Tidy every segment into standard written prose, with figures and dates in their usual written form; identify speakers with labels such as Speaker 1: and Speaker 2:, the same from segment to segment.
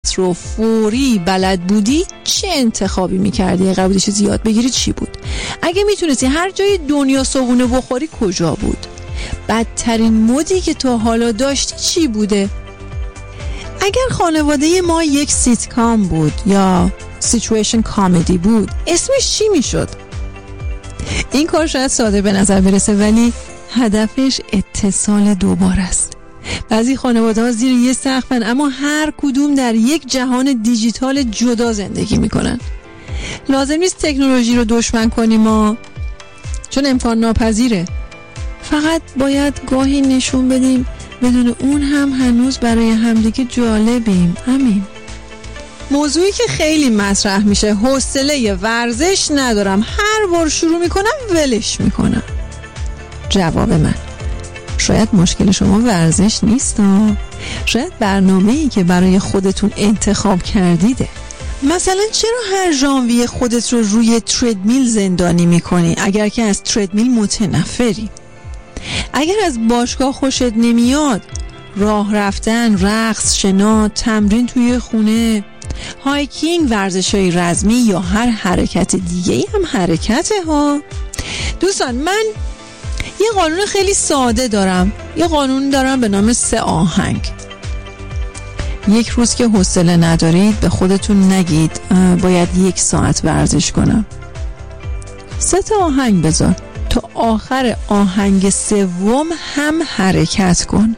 Speaker 1: سخت رو فوری بلد بودی چه انتخابی میکردی؟ اگه قرار بود چیزی یاد بگیری چی بود؟ اگه میتونستی هر جای دنیا صبحونه بخوری کجا بود؟ بدترین مودی که تو حالا داشتی چی بوده؟ اگر خانواده ما یک سیتکام بود یا سیچویشن کامدی بود اسمش چی میشد؟ این کار شاید ساده به نظر برسه ولی هدفش اتصال دوباره است. بعضی خانواده ها زیر یه سقفن اما هر کدوم در یک جهان دیجیتال جدا زندگی میکنن. لازم نیست تکنولوژی رو دشمن کنیم ما، چون امکان ناپذیره. فقط باید گاهی نشون بدیم بدون اون هم هنوز برای همدیگه جالبیم. همین. موضوعی که خیلی مطرح میشه، حوصله ورزش ندارم، هر بار شروع میکنم ولش میکنم. جواب من، شاید مشکل شما ورزش نیست، شاید برنامه‌ای که برای خودتون انتخاب کردیده. مثلا چرا هر ژانویه خودت رو روی تردمیل زندانی میکنی اگر که از تردمیل متنفری؟ اگر از باشگاه خوشت نمیاد، راه رفتن، رقص، شنا، تمرین توی خونه، هایکینگ، ورزش‌های رزمی یا هر حرکت دیگه‌ای هم حرکته ها. دوستان، من یه قانون خیلی ساده دارم. یه قانون دارم به نام 3 آهنگ. یک روز که حوصله ندارید به خودتون نگید باید 1 ساعت ورزش کنم. 3 تا آهنگ بذار، تا آخر آهنگ 3 هم حرکت کن.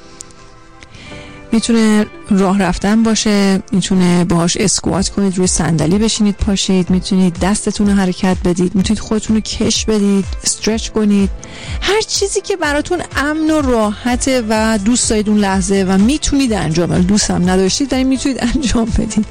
Speaker 1: میتونه راه رفتن باشه، میتونه باهاش اسکوات کنید، روی صندلی بشینید پاشید، میتونید دستتون رو حرکت بدید، میتونید خودتون رو کش بدید، استرچ کنید، هر چیزی که براتون امن و راحته و دوست دارید اون لحظه و میتونید انجام بدید. دوست هم نداشتید ولی میتونید انجام بدید.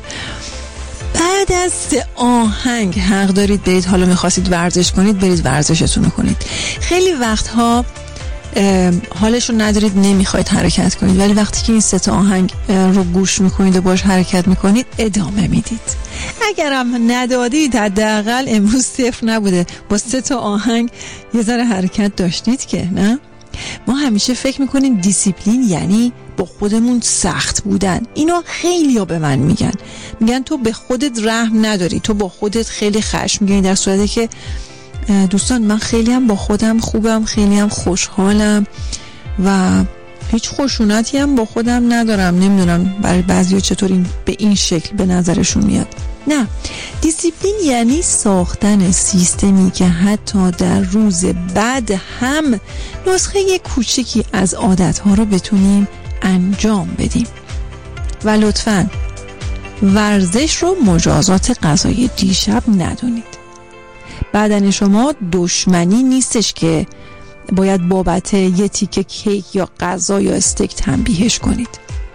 Speaker 1: بعد از 3 آهنگ حق دارید برید، حالا میخواستید ورزش کنید برید ورزشتون رو کنید. خیلی وقتها حالش رو ندارید، نمیخواید حرکت کنید، ولی وقتی که این 3 تا آهنگ رو گوش میکنید و باش حرکت میکنید ادامه میدید. اگرم ندادید حداقل امروز 0 نبوده، با 3 تا آهنگ یه ذره حرکت داشتید که نه؟ ما همیشه فکر میکنیم دیسیپلین یعنی با خودمون سخت بودن. اینو خیلی ها به من میگن تو به خودت رحم نداری، تو با خودت خیلی خشمگینی، در صورتی که دوستان من خیلی هم با خودم خوبم، خیلی هم خوشحالم و هیچ خشونتی هم با خودم ندارم. نمیدونم برای بعضیا چطور این به این شکل به نظرشون میاد. نه، دیسیپلین یعنی ساختن سیستمی که حتی در روز بعد هم نسخه کوچکی از عادتها رو بتونیم انجام بدیم. و لطفاً ورزش رو مجازات غذای دیشب ندونید. بدن شما دشمنی نیستش که باید بابت یه تیکه کیک یا غذا یا استیک تنبیهش کنید.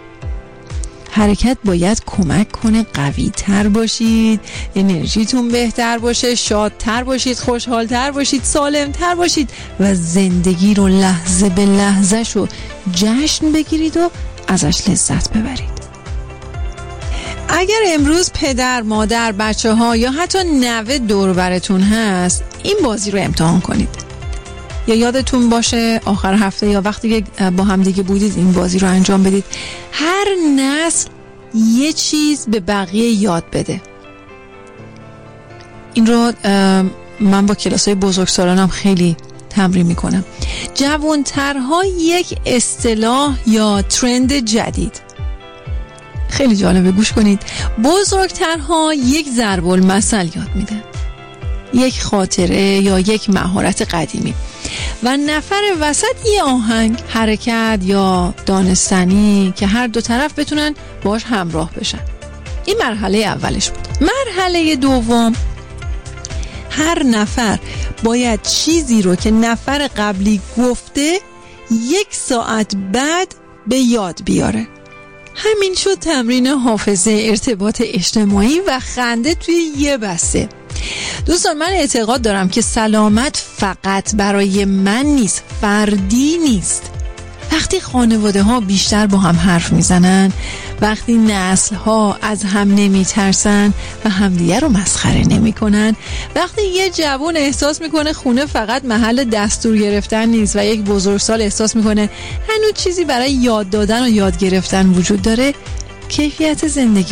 Speaker 1: حرکت باید کمک کنه قوی تر باشید، انرژیتون بهتر باشه، شادتر باشید، خوشحالتر باشید، سالمتر باشید و زندگی رو لحظه به لحظه شو جشن بگیرید و ازش لذت ببرید. اگر امروز پدر، مادر، بچه ها یا حتی نوه دور براتون هست، این بازی رو امتحان کنید. یا یادتون باشه آخر هفته یا وقتی که با هم دیگه بودید این بازی رو انجام بدید. هر نسل یه چیز به بقیه یاد بده. این رو من با کلاسای بزرگسالانم خیلی تمرین میکنم. جوانترها یک اصطلاح یا ترند جدید. خیلی جالبه، گوش کنید. بزرگترها یک ضرب المثل یاد میدن، یک خاطره یا یک مهارت قدیمی و نفر وسط یه آهنگ، حرکت یا دانستنی که هر دو طرف بتونن باش همراه بشن. این مرحله اولش بود. مرحله دوم، هر نفر باید چیزی رو که نفر قبلی گفته 1 ساعت بعد به یاد بیاره. همین شد تمرین حافظه، ارتباط اجتماعی و خنده توی یه بسته. دوستان، من اعتقاد دارم که سلامت فقط برای من نیست، فردی نیست. وقتی خانواده ها بیشتر با هم حرف میزنن، وقتی نسل ها از هم نمی ترسن و همدیگه رو مسخره نمی کنن، وقتی یه جوان احساس میکنه خونه فقط محل دستور گرفتن نیست و یک بزرگسال احساس میکنه هنوز چیزی برای یاد دادن و یاد گرفتن وجود داره، کیفیت زندگی